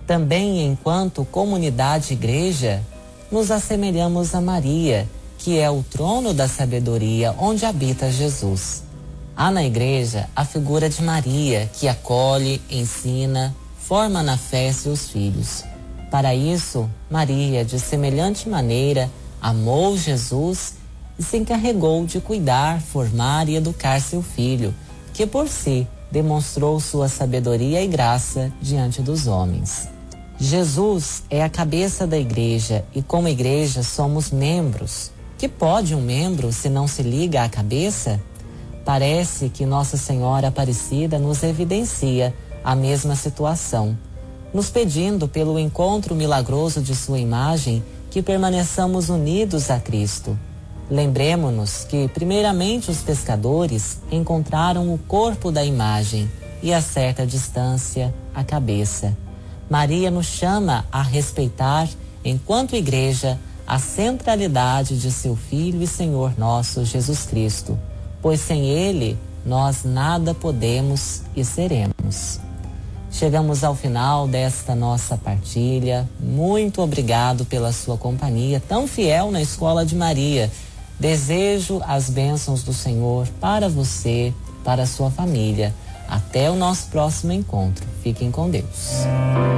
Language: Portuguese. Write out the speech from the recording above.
Também, enquanto comunidade igreja, nos assemelhamos a Maria, que é o trono da sabedoria onde habita Jesus. Há na igreja a figura de Maria, que acolhe, ensina, forma na fé seus filhos. Para isso, Maria, de semelhante maneira, amou Jesus e se encarregou de cuidar, formar e educar seu filho, que por si demonstrou sua sabedoria e graça diante dos homens. Jesus é a cabeça da igreja e, como igreja, somos membros. Que pode um membro se não se liga à cabeça? Parece que Nossa Senhora Aparecida nos evidencia a mesma situação, nos pedindo pelo encontro milagroso de sua imagem que permaneçamos unidos a Cristo. Lembremo-nos que, primeiramente, os pescadores encontraram o corpo da imagem e, a certa distância, a cabeça. Maria nos chama a respeitar, enquanto igreja, a centralidade de seu Filho e Senhor nosso Jesus Cristo, pois sem Ele nós nada podemos e seremos. Chegamos ao final desta nossa partilha. Muito obrigado pela sua companhia tão fiel na Escola de Maria. Desejo as bênçãos do Senhor para você, para a sua família. Até o nosso próximo encontro. Fiquem com Deus.